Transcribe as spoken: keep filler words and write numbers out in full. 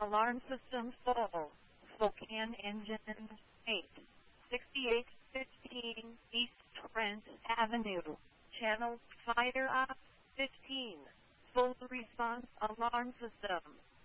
Alarm system full. Spokane engine eight. sixty-eight fifteen East Trent Avenue. Channel fire up fifteen. Full response alarm system.